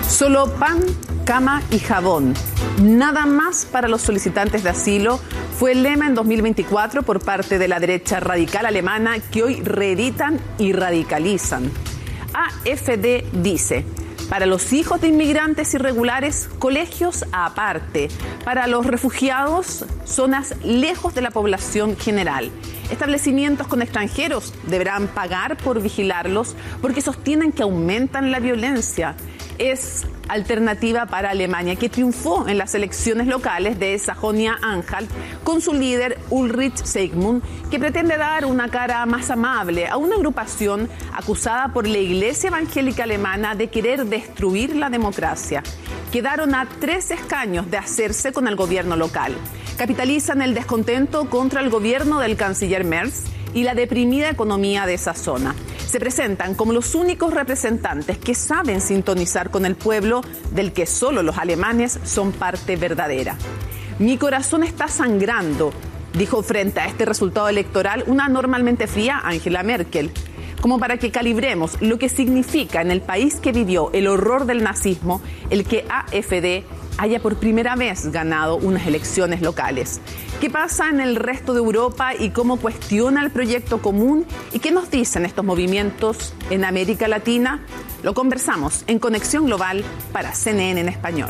Solo pan, cama y jabón. Nada más para los solicitantes de asilo fue el lema en 2024 por parte de la derecha radical alemana, que hoy reeditan y radicalizan. AfD dice: para los hijos de inmigrantes irregulares, colegios aparte. Para los refugiados, zonas lejos de la población general. Establecimientos con extranjeros deberán pagar por vigilarlos porque sostienen que aumentan la violencia. Es Alternativa para Alemania, que triunfó en las elecciones locales de Sajonia-Anhalt con su líder Ulrich Seigmund, que pretende dar una cara más amable a una agrupación acusada por la Iglesia Evangélica Alemana de querer destruir la democracia. Quedaron a 3 escaños de hacerse con el gobierno local. Capitalizan el descontento contra el gobierno del canciller Merz y la deprimida economía de esa zona. Se presentan como los únicos representantes que saben sintonizar con el pueblo, del que solo los alemanes son parte verdadera. Mi corazón está sangrando, dijo frente a este resultado electoral una normalmente fría Angela Merkel, como para que calibremos lo que significa en el país que vivió el horror del nazismo el que AfD haya por primera vez ganado unas elecciones locales. ¿Qué pasa en el resto de Europa y cómo cuestiona el proyecto común? ¿Y qué nos dicen estos movimientos en América Latina? Lo conversamos en Conexión Global para CNN en español.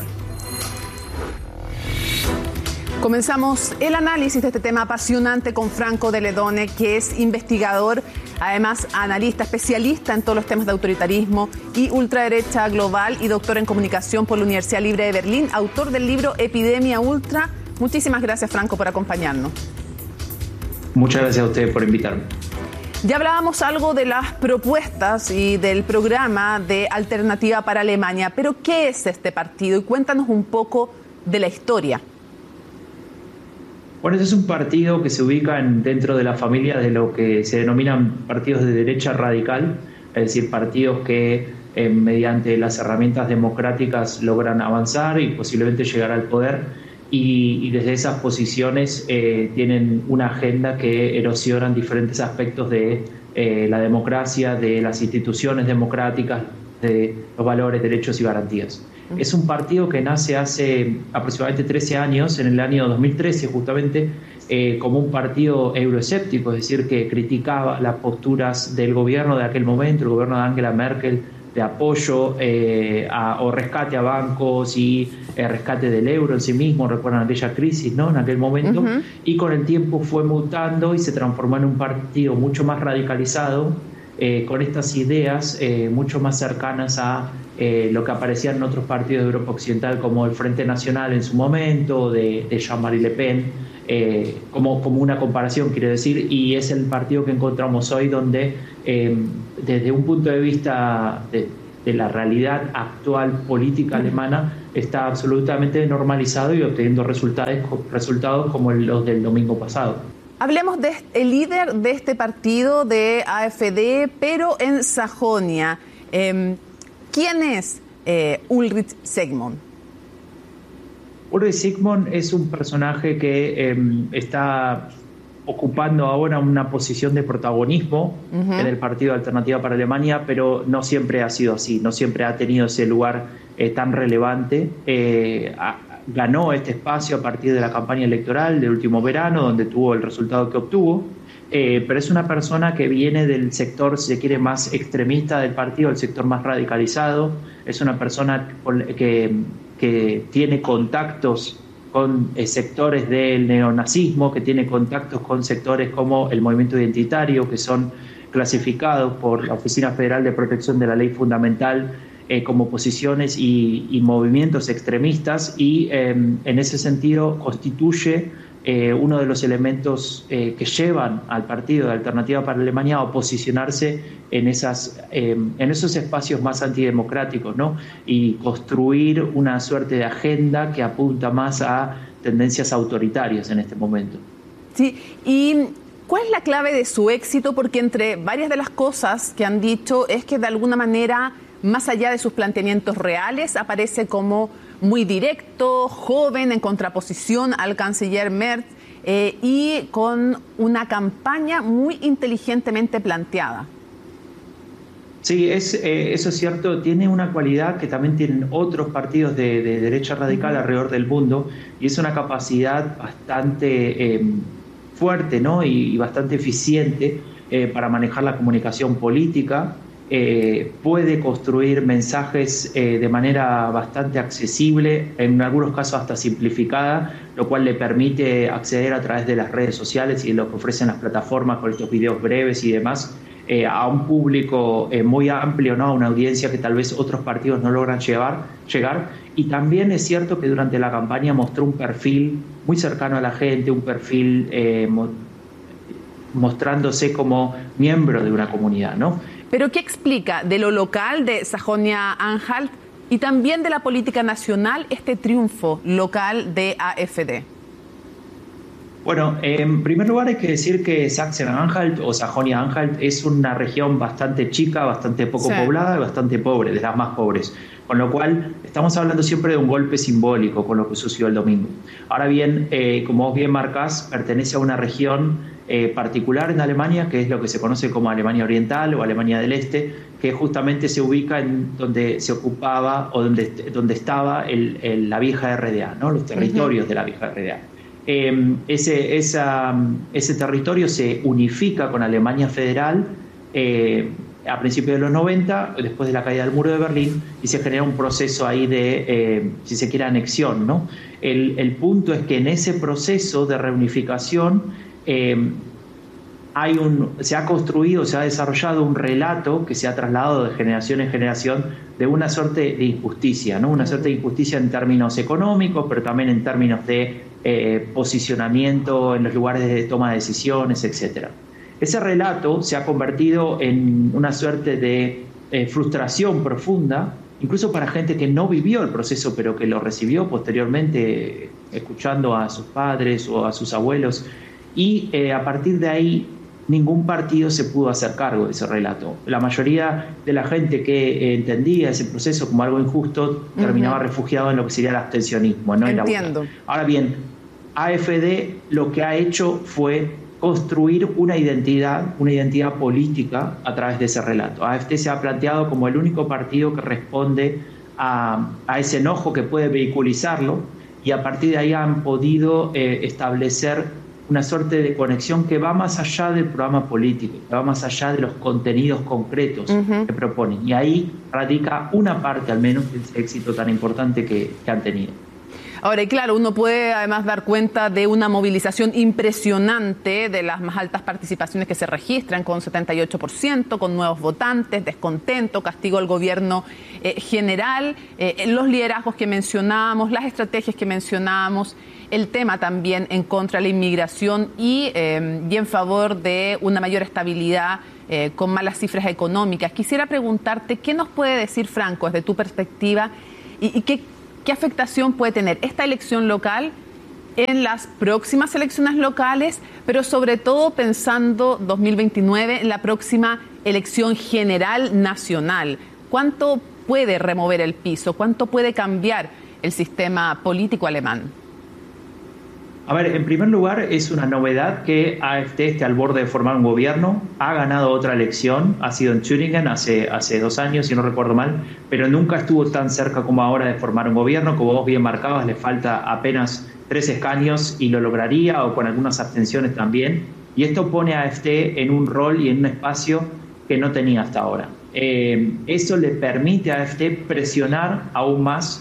Comenzamos el análisis de este tema apasionante con Franco de Ledone, que es investigador, además analista, especialista en todos los temas de autoritarismo y ultraderecha global y doctor en comunicación por la Universidad Libre de Berlín, autor del libro Epidemia Ultra. Muchísimas gracias, Franco, por acompañarnos. Muchas gracias a ustedes por invitarme. Ya hablábamos algo de las propuestas y del programa de Alternativa para Alemania, pero ¿qué es este partido? Y cuéntanos un poco de la historia. Bueno, este es un partido que se ubica dentro de la familia de lo que se denominan partidos de derecha radical, es decir, partidos que mediante las herramientas democráticas logran avanzar y posiblemente llegar al poder, y desde esas posiciones tienen una agenda que erosionan diferentes aspectos de la democracia, de las instituciones democráticas, de los valores, derechos y garantías. Es un partido que nace hace aproximadamente 13 años, en el año 2013 justamente, como un partido euroescéptico, es decir, que criticaba las posturas del gobierno de aquel momento, el gobierno de Angela Merkel, de apoyo o rescate a bancos y rescate del euro en sí mismo. Recuerdan aquella crisis, ¿no?, en aquel momento. Y con el tiempo fue mutando y se transformó en un partido mucho más radicalizado, con estas ideas mucho más cercanas a lo que aparecían en otros partidos de Europa Occidental, como el Frente Nacional en su momento, de Jean-Marie Le Pen, como una comparación, quiero decir, y es el partido que encontramos hoy donde, desde un punto de vista de la realidad actual política alemana, está absolutamente normalizado y obteniendo resultados como los del domingo pasado. Hablemos del líder de este partido, de AfD, pero en Sajonia. ¿Quién es Ulrich Seigmund? Ulrich Seigmund es un personaje que está ocupando ahora una posición de protagonismo en el Partido Alternativa para Alemania, pero no siempre ha sido así, no siempre ha tenido ese lugar tan relevante. Ganó este espacio a partir de la campaña electoral del último verano, donde tuvo el resultado que obtuvo, pero es una persona que viene del sector, si se quiere, más extremista del partido, el sector más radicalizado. Es una persona que tiene contactos con sectores del neonazismo, que tiene contactos con sectores como el movimiento identitario, que son clasificados por la Oficina Federal de Protección de la Ley Fundamental como posiciones y movimientos extremistas, y en ese sentido constituye uno de los elementos que llevan al partido de Alternativa para Alemania a posicionarse en esos espacios más antidemocráticos, ¿no?, y construir una suerte de agenda que apunta más a tendencias autoritarias en este momento. Sí, y ¿cuál es la clave de su éxito? Porque entre varias de las cosas que han dicho es que de alguna manera, más allá de sus planteamientos reales, aparece como muy directo, joven, en contraposición al canciller Merz, y con una campaña muy inteligentemente planteada. Sí, eso es cierto. Tiene una cualidad que también tienen otros partidos de derecha radical alrededor del mundo, y es una capacidad bastante fuerte, ¿no? y bastante eficiente para manejar la comunicación política. Puede construir mensajes de manera bastante accesible, en algunos casos hasta simplificada, lo cual le permite acceder a través de las redes sociales y de lo que ofrecen las plataformas con estos videos breves y demás, a un público muy amplio, ¿no? A una audiencia que tal vez otros partidos no logran llegar. Y también es cierto que durante la campaña mostró un perfil muy cercano a la gente, un perfil mostrándose como miembro de una comunidad, ¿no? ¿Pero qué explica de lo local de Sajonia-Anhalt y también de la política nacional este triunfo local de AfD? Bueno, en primer lugar hay que decir que Sachsen-Anhalt o Sajonia-Anhalt es una región bastante chica, bastante poco poblada y bastante pobre, de las más pobres. Con lo cual estamos hablando siempre de un golpe simbólico con lo que sucedió el domingo. Ahora bien, como vos bien marcás, pertenece a una región particular en Alemania, que es lo que se conoce como Alemania Oriental o Alemania del Este, que justamente se ubica en donde se ocupaba o donde estaba la vieja RDA, ¿no? Los territorios de la vieja RDA. Ese territorio se unifica con Alemania Federal a principios de los 90, después de la caída del muro de Berlín, y se genera un proceso ahí de, si se quiere, anexión, ¿no? El punto es que en ese proceso de reunificación se ha construido, se ha desarrollado un relato que se ha trasladado de generación en generación de una suerte de injusticia, ¿no? Una suerte de injusticia en términos económicos, pero también en términos de posicionamiento en los lugares de toma de decisiones, etc. Ese relato se ha convertido en una suerte de frustración profunda, incluso para gente que no vivió el proceso, pero que lo recibió posteriormente, escuchando a sus padres o a sus abuelos, y a partir de ahí ningún partido se pudo hacer cargo de ese relato. La mayoría de la gente que entendía ese proceso como algo injusto terminaba refugiado en lo que sería el abstencionismo, ¿no? Entiendo. Ahora bien, AfD lo que ha hecho fue construir una identidad política a través de ese relato. AfD se ha planteado como el único partido que responde a ese enojo, que puede vehiculizarlo, y a partir de ahí han podido establecer una suerte de conexión que va más allá del programa político, que va más allá de los contenidos concretos que proponen. Y ahí radica una parte, al menos, de ese éxito tan importante que han tenido. Ahora, y claro, uno puede además dar cuenta de una movilización impresionante, de las más altas participaciones que se registran, con 78%, con nuevos votantes, descontento, castigo al gobierno general, los liderazgos que mencionábamos, las estrategias que mencionábamos, el tema también en contra de la inmigración y en favor de una mayor estabilidad con malas cifras económicas. Quisiera preguntarte, ¿qué nos puede decir Franco desde tu perspectiva y qué afectación puede tener esta elección local en las próximas elecciones locales, pero sobre todo pensando 2029 en la próxima elección general nacional? ¿Cuánto puede remover el piso? ¿Cuánto puede cambiar el sistema político alemán? A ver, en primer lugar, es una novedad que AfD esté al borde de formar un gobierno. Ha ganado otra elección, ha sido en Thüringen hace 2 años, si no recuerdo mal, pero nunca estuvo tan cerca como ahora de formar un gobierno. Como vos bien marcabas, le falta apenas 3 escaños y lo lograría, o con algunas abstenciones también. Y esto pone a AfD en un rol y en un espacio que no tenía hasta ahora. Eso le permite a AfD presionar aún más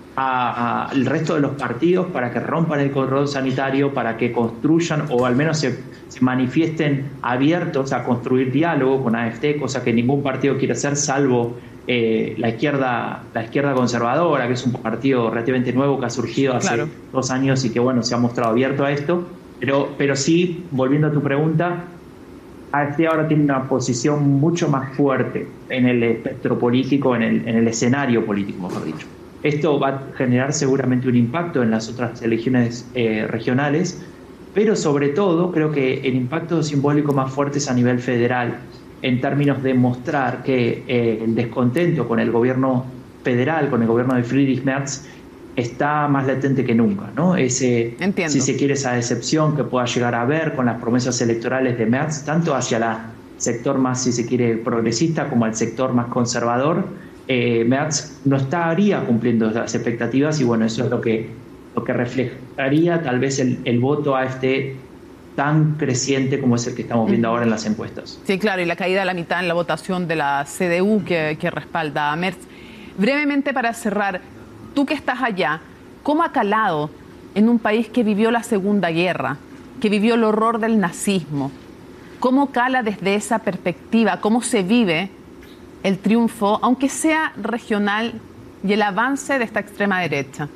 al resto de los partidos para que rompan el cordón sanitario, para que construyan o al menos se manifiesten abiertos a construir diálogo con AfD, cosa que ningún partido quiere hacer, salvo la izquierda conservadora, que es un partido relativamente nuevo que ha surgido hace 2 años y que bueno, se ha mostrado abierto a esto. Pero sí, volviendo a tu pregunta, AfD ahora tiene una posición mucho más fuerte en el espectro político, en el escenario político, mejor dicho. Esto va a generar seguramente un impacto en las otras elecciones regionales, pero sobre todo creo que el impacto simbólico más fuerte es a nivel federal, en términos de mostrar que el descontento con el gobierno federal, con el gobierno de Friedrich Merz, está más latente que nunca, ¿no? Si se quiere, esa decepción que pueda llegar a haber con las promesas electorales de Merz, tanto hacia la sector más, si se quiere, progresista como al sector más conservador, Merz no estaría cumpliendo las expectativas y bueno, eso es lo que reflejaría tal vez el voto AfD tan creciente como es el que estamos viendo ahora en las encuestas. Sí, claro, y la caída a la mitad en la votación de la CDU que respalda a Merz. Brevemente, para cerrar, tú que estás allá, ¿cómo ha calado en un país que vivió la Segunda Guerra, que vivió el horror del nazismo? ¿Cómo cala desde esa perspectiva? ¿Cómo se vive el triunfo, aunque sea regional, y el avance de esta extrema derecha?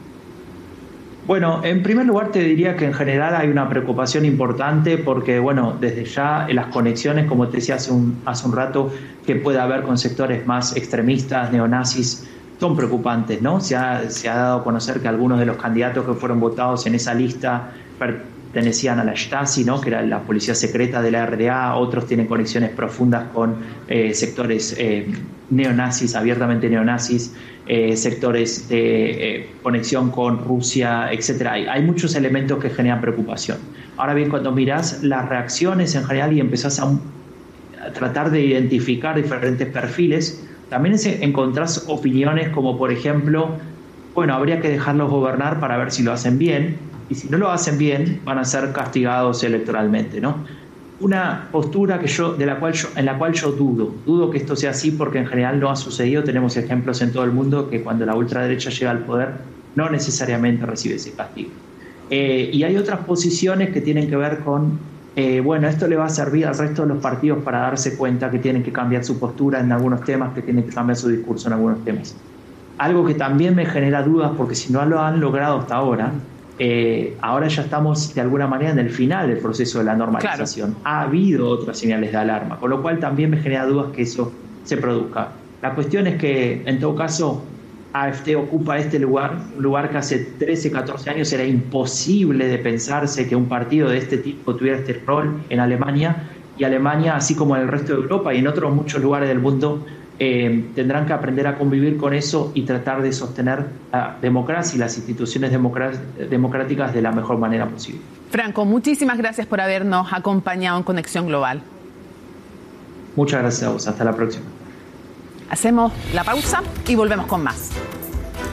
Bueno, en primer lugar te diría que en general hay una preocupación importante porque, bueno, desde ya las conexiones, como te decía hace un rato, que puede haber con sectores más extremistas, neonazis, son preocupantes, ¿no? Se ha dado a conocer que algunos de los candidatos que fueron votados en esa lista pertenecían a la Stasi, ¿no? Que era la policía secreta de la RDA, otros tienen conexiones profundas con sectores neonazis, abiertamente neonazis, sectores de conexión con Rusia, etcétera. Hay muchos elementos que generan preocupación. Ahora bien, cuando mirás las reacciones en general y empezás a tratar de identificar diferentes perfiles, también encontrás opiniones como, por ejemplo, bueno, habría que dejarlos gobernar para ver si lo hacen bien, y si no lo hacen bien, van a ser castigados electoralmente, ¿no? Una postura en la cual yo dudo que esto sea así, porque en general no ha sucedido. Tenemos ejemplos en todo el mundo que cuando la ultraderecha llega al poder no necesariamente recibe ese castigo. Y hay otras posiciones que tienen que ver con, bueno, esto le va a servir al resto de los partidos para darse cuenta que tienen que cambiar su postura en algunos temas, que tienen que cambiar su discurso en algunos temas. Algo que también me genera dudas, porque si no lo han logrado hasta ahora, ahora ya estamos de alguna manera en el final del proceso de la normalización. Claro. Ha habido otras señales de alarma, con lo cual también me genera dudas que eso se produzca. La cuestión es que, en todo caso, AfD ocupa este lugar, un lugar que hace 13, 14 años era imposible de pensarse que un partido de este tipo tuviera este rol en Alemania, y Alemania, así como en el resto de Europa y en otros muchos lugares del mundo, tendrán que aprender a convivir con eso y tratar de sostener la democracia y las instituciones democráticas de la mejor manera posible. Franco, muchísimas gracias por habernos acompañado en Conexión Global. Muchas gracias a vos. Hasta la próxima. Hacemos la pausa y volvemos con más.